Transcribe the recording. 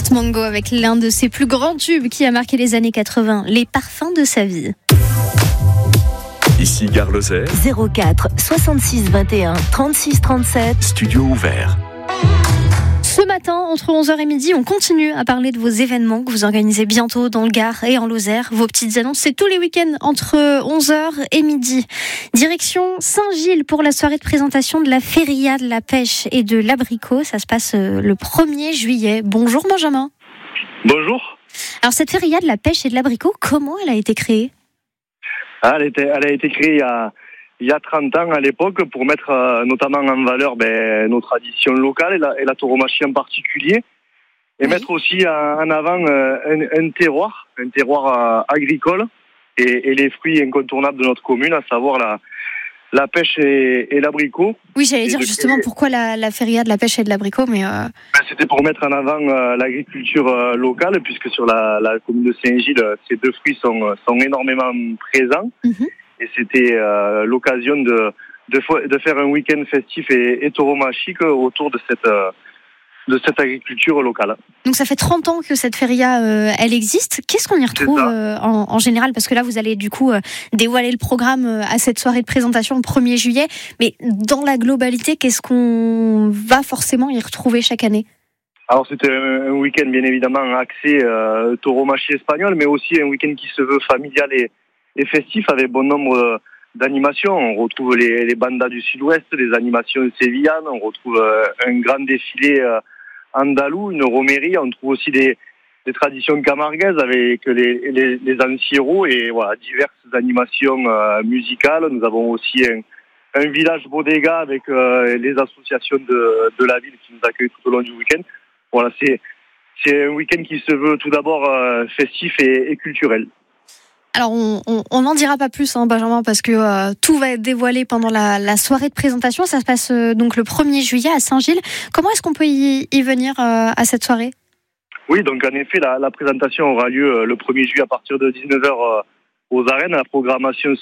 Gilberte Mango avec l'un de ses plus grands tubes qui a marqué les années 80, les parfums de sa vie. Ici Gare Lozère, 04 66 21 36 37. studio ouvert. Ce matin, entre 11h et midi, on continue à parler de vos événements que vous organisez bientôt dans le Gard et en Lozère. Vos petites annonces, c'est tous les week-ends entre 11h et midi. Direction Saint-Gilles pour la soirée de présentation de la Feria de la pêche et de l'abricot. Ça se passe le 1er juillet. Bonjour Benjamin. Bonjour. Alors cette Feria de la pêche et de l'abricot, comment elle a été créée ? Elle a été créée il y a 30 ans à l'époque pour mettre notamment en valeur nos traditions locales et la tauromachie en particulier, et mettre aussi en avant un terroir agricole et les fruits incontournables de notre commune, à savoir la pêche et l'abricot. Oui, j'allais dire justement pourquoi la feria de la pêche et de l'abricot, mais... C'était pour mettre en avant l'agriculture locale, puisque sur la commune de Saint-Gilles, ces deux fruits sont énormément présents. Mm-hmm. Et c'était l'occasion de faire un week-end festif et tauromachique autour de cette agriculture locale. Donc ça fait 30 ans que cette feria elle existe. Qu'est-ce qu'on y retrouve en général ? Parce que là, vous allez du coup dévoiler le programme à cette soirée de présentation le 1er juillet. Mais dans la globalité, qu'est-ce qu'on va forcément y retrouver chaque année ? Alors c'était un week-end bien évidemment axé tauromachie espagnole, mais aussi un week-end qui se veut familial et festif, avec bon nombre d'animations. On retrouve les bandas du sud-ouest, les animations sévillanes, on retrouve un grand défilé andalou, une romerie, on trouve aussi des traditions camarguaises avec les ancieros et voilà, diverses animations musicales. Nous avons aussi un village bodega avec les associations de la ville qui nous accueillent tout au long du week-end. Voilà, c'est un week-end qui se veut tout d'abord festif et culturel. Alors, on n'en dira pas plus, Benjamin, parce que tout va être dévoilé pendant la soirée de présentation. Ça se passe donc le 1er juillet à Saint-Gilles. Comment est-ce qu'on peut y venir à cette soirée ? Oui, donc en effet, la présentation aura lieu le 1er juillet à partir de 19h aux arènes. La programmation